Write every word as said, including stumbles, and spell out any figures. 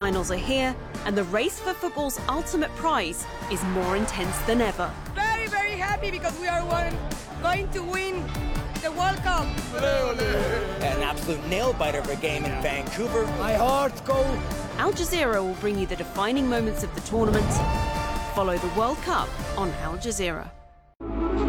finals are here, and the race for football's ultimate prize is more intense than ever. Very, very happy because we are one, going to win the World Cup. An absolute nail-biter of a game in Vancouver. My heart goes. Al Jazeera will bring you the defining moments of the tournament. Follow the World Cup on Al Jazeera.